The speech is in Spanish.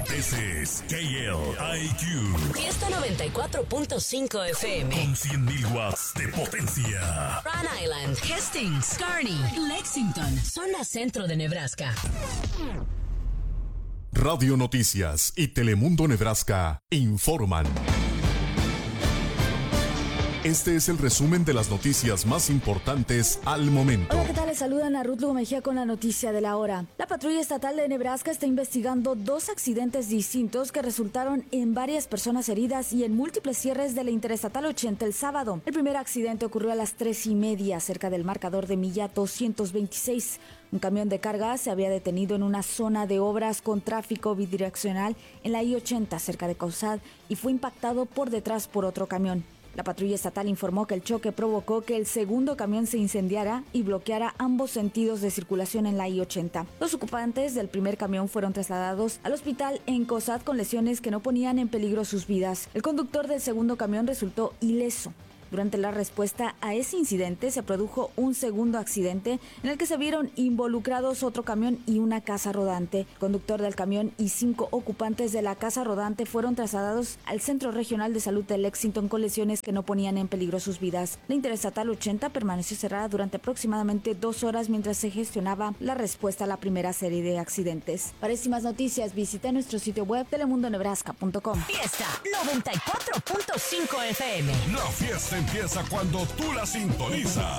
This is KLIQ. Fiesta 94.5 FM. Con 100.000 watts de potencia. Rhode Island, Hastings, Kearney, Lexington, zona centro de Nebraska. Radio Noticias y Telemundo Nebraska informan. Este es el resumen de las noticias más importantes al momento. Hola, ¿qué tal? Les saludan a Ruth Lugo Mejía con la noticia de la hora. La Patrulla Estatal de Nebraska está investigando 2 accidentes distintos que resultaron en varias personas heridas y en múltiples cierres de la Interestatal 80 el sábado. El primer accidente ocurrió a las 3:30 cerca del marcador de milla 226. Un camión de carga se había detenido en una zona de obras con tráfico bidireccional en la I-80 cerca de Caussad y fue impactado por detrás por otro camión. La patrulla estatal informó que el choque provocó que el segundo camión se incendiara y bloqueara ambos sentidos de circulación en la I-80. Los ocupantes del primer camión fueron trasladados al hospital en Caussad con lesiones que no ponían en peligro sus vidas. El conductor del segundo camión resultó ileso. Durante la respuesta a ese incidente se produjo un segundo accidente en el que se vieron involucrados otro camión y una casa rodante. El conductor del camión y 5 ocupantes de la casa rodante fueron trasladados al Centro Regional de Salud de Lexington con lesiones que no ponían en peligro sus vidas. La Interestatal 80 permaneció cerrada durante aproximadamente 2 horas mientras se gestionaba la respuesta a la primera serie de accidentes. Para más noticias visita nuestro sitio web telemundonebraska.com. Fiesta 94.5 FM. La fiesta empieza cuando tú la sintonizas.